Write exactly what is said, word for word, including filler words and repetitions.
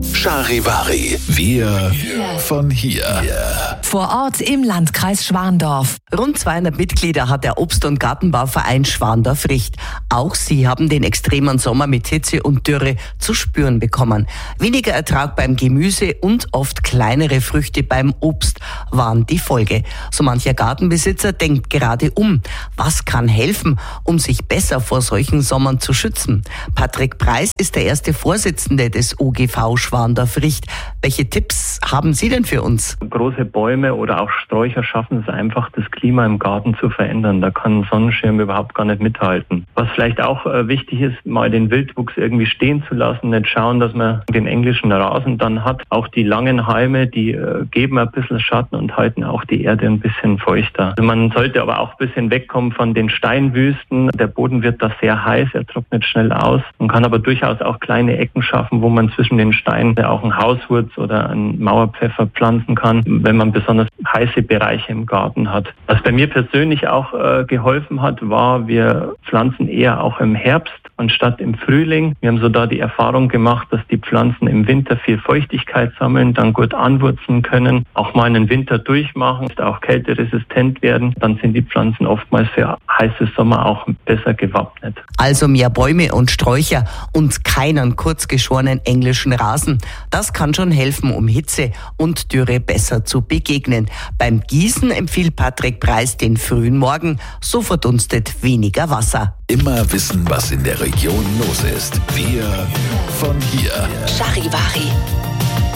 Charivari, wir von hier. Vor Ort im Landkreis Schwandorf. Rund zweihundert Mitglieder hat der Obst- und Gartenbauverein Schwandorf-Richt. Auch sie haben den extremen Sommer mit Hitze und Dürre zu spüren bekommen. Weniger Ertrag beim Gemüse und oft kleinere Früchte beim Obst waren die Folge. So mancher Gartenbesitzer denkt gerade um. Was kann helfen, um sich besser vor solchen Sommern zu schützen? Patrick Preis ist der erste Vorsitzende des O G V Schwandorf-Richt. Welche Tipps haben Sie denn für uns? Große Bäume oder auch Sträucher schaffen es einfach, das Klima im Garten zu verändern. Da kann ein Sonnenschirm überhaupt gar nicht mithalten. Was vielleicht auch äh, wichtig ist, mal den Wildwuchs irgendwie stehen zu lassen, nicht schauen, dass man den englischen Rasen dann hat. Auch die langen Halme, die äh, geben ein bisschen Schatten und halten auch die Erde ein bisschen feuchter. Also man sollte aber auch ein bisschen wegkommen von den Steinwüsten. Der Boden wird da sehr heiß, er trocknet schnell aus. Man kann aber durchaus auch kleine Ecken schaffen, wo man zwischen den Steinen auch ein Hauswurz oder ein Mauerpfeffer pflanzen kann, wenn man besonders heiße Bereiche im Garten hat. Was bei mir persönlich auch äh, geholfen hat, war, wir pflanzen eher auch im Herbst anstatt im Frühling. Wir haben so da die Erfahrung gemacht, dass die Pflanzen im Winter viel Feuchtigkeit sammeln, dann gut anwurzeln können, auch mal einen Winter durchmachen, auch kälteresistent werden. Dann sind die Pflanzen oftmals für heiße Sommer auch besser gewappnet. Also mehr Bäume und Sträucher und keinen kurzgeschorenen englischen Rasen. Das kann schon helfen, um Hitze und Dürre besser zu begegnen. Beim Gießen empfiehlt Patrick Preis den frühen Morgen, so verdunstet weniger Wasser. Immer wissen, was in der Region los ist. Wir von hier. Charivari.